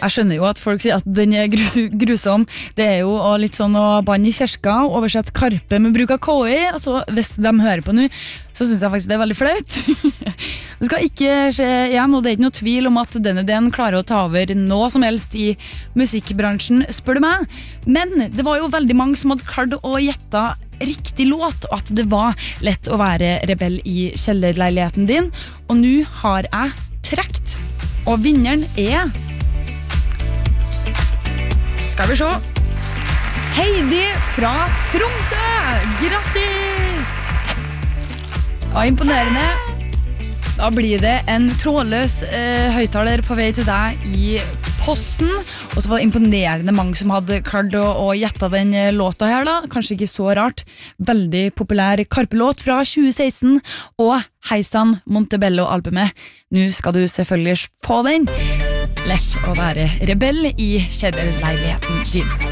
Jeg skjønner jo at folk sier at den grusom. Det jo litt sånn å banne I kjerka, oversette Karpe med bruk av KI, og så hvis de hører på nå, så synes jeg faktisk det veldig flaut. Det skal ikke skje igjen, og det ikke noe tvil om at denne ideen klarer å ta over noe som helst I musikkbransjen, spør du meg. Men det var jo veldig mange som hadde klart å gjette riktig låt, og at det var lett å være rebell I kjellerleiligheten din. Og nå har jeg trekt, og vinneren skal vi se Heidi fra Tromsø. Grattis! Ja, imponerende. Da blir det en trådløs høyttaler på vei til deg I posten. Og så var det imponerende mange som hadde klart å gjette den låta her da. Kanskje ikke så rart. Veldig populær Karpe-låt fra 2016 og Heisan Montebello-albumet. Nå skal du selvfølgelig få den. Lett å være rebell I kjellerleiligheten din.